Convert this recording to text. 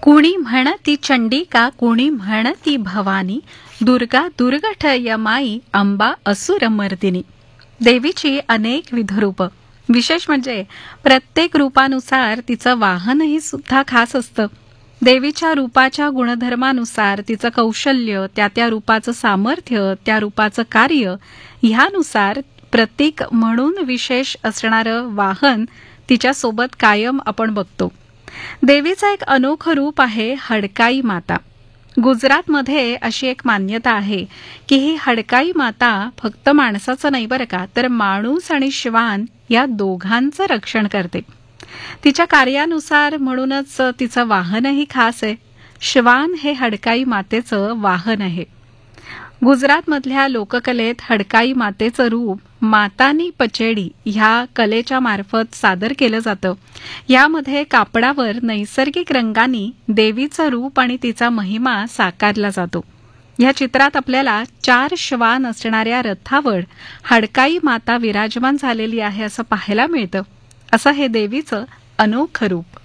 कुणी म्हणती चंडिका, कुणी म्हणती भवानी, दुर्गा दुर्गठय माई, अंबा असुरमर्दिनी. देवीची अनेक विधरूप. विशेष म्हणजे प्रत्येक रूपानुसार तिचं वाहनही सुद्धा खास असतं. देवीच्या रूपाच्या गुणधर्मानुसार तिचं कौशल्य, त्या रूपाचं सामर्थ्य, त्या रूपाचं कार्य ह्यानुसार प्रतीक म्हणून विशेष असणारं वाहन तिच्यासोबत कायम आपण बघतो. देवीचं एक अनोखं रूप आहे हडकाई माता. गुजरातमध्ये अशी एक मान्यता आहे की ही हडकाई माता फक्त माणसाचं नाही बरं का, तर माणूस आणि श्वान या दोघांचं रक्षण करते. तिच्या कार्यानुसार म्हणूनच तिचं वाहनही खास आहे. श्वान हे हडकाई मातेचं वाहन आहे. गुजरातमधल्या लोककलेत हडकाई मातेचं रूप मातानी पचेडी ह्या कलेच्या मार्फत सादर केलं जातं. यामध्ये कापडावर नैसर्गिक रंगांनी देवीचं रूप आणि तिचा महिमा साकारला जातो. या चित्रात आपल्याला 4 श्वान असणाऱ्या रथावर हडकाई माता विराजमान झालेली आहे असं पाहायला मिळतं. असं हे देवीचं अनोखं रूप.